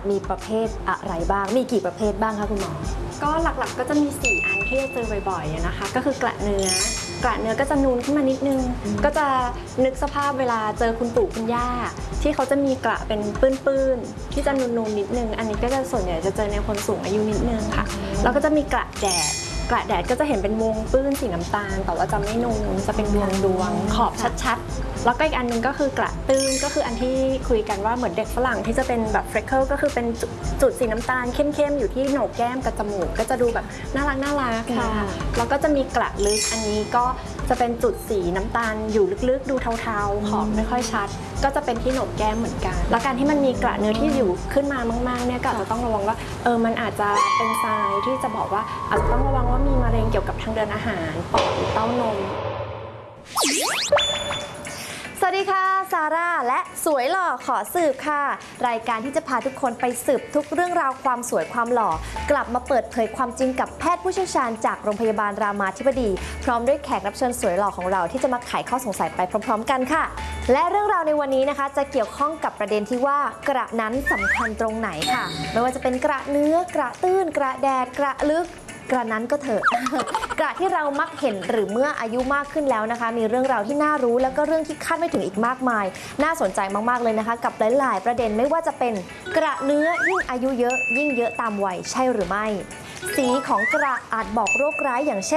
มีประเภทอะไรบ้างมีกี่ประเภทบ้างคะคุณหมอก็หลักๆก็จะมี4อันที่จะเจอบ่อยๆนะคะก็คือกระเนื้อก็จะนูนขึ้นมานิดนึงก็จะนึกสภาพเวลาเจอคุณปู่คุณย่าที่เขาจะมีกระเป็นปื้นๆที่จะนูนๆนิดนึงอันนี้ก็จะส่วนใหญ่จะเจอในคนสูงอายุนิดนึงค่ะแล้วก็จะมีกระแดดก็จะเห็นเป็นวงปื้นสีน้ำตาลแต่ว่าจะไม่นูนจะเป็นดวงขอบชัดๆแล้วก็อีกอันนึงก็คือกระตื้นก็คืออันที่คุยกันว่าเหมือนเด็กฝรั่งที่จะเป็นแบบเฟรคเกิลก็คือเป็นจุดสีน้ำตาลเข้มๆอยู่ที่โหนกแก้มกับจมูกก็จะดูแบบน่ารักค่ะแล้วก็จะมีกระลึกอันนี้ก็จะเป็นจุดสีน้ำตาลอยู่ลึกๆดูเทาๆขอบไม่ค่อยชัดก็จะเป็นที่โหนกแก้มเหมือนกันแล้วการที่มันมีกระเนื้อที่อยู่ขึ้นมามากๆเนี่ยก็อาจจะต้องระวังว่ามันอาจจะเป็นไซน์ที่จะบอกว่าอาจจะต้องระวังว่ามีมะเร็งเกี่ยวกับทางเดินอาหารปอดหรือเต้านมสวัสดีค่ะซาร่าและสวยหล่อขอสืบค่ะรายการที่จะพาทุกคนไปสืบทุกเรื่องราวความสวยความหล่อกลับมาเปิดเผยความจริงกับแพทย์ผู้เชี่ยวชาญจากโรงพยาบาลรามาธิบดีพร้อมด้วยแขกรับเชิญสวยหล่อของเราที่จะมาไขข้อสงสัยไปพร้อมๆกันค่ะและเรื่องราวในวันนี้นะคะจะเกี่ยวข้องกับประเด็นที่ว่ากระนั้นสำคัญตรงไหนค่ะไม่ว่าจะเป็นกระเนื้อกระตื้นกระแดดกระลึกกระนั้นก็เถอะ กระที่เรามักเห็นหรือเมื่ออายุมากขึ้นแล้วนะคะมีเรื่องราวที่น่ารู้แล้วก็เรื่องที่คาดไม่ถึงอีกมากมายน่าสนใจมากๆเลยนะคะกับหลายๆประเด็นไม่ว่าจะเป็นกระเนื้อยิ่งอายุเยอะยิ่งเยอะตามวัยใช่หรือไม่สีของกระอาจบอกโรคร้ายอย่างเช่น